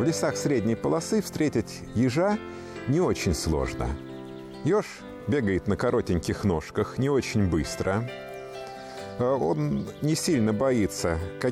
В лесах средней полосы встретить ежа не очень сложно. Еж бегает на коротеньких ножках, не очень быстро. Он не сильно боится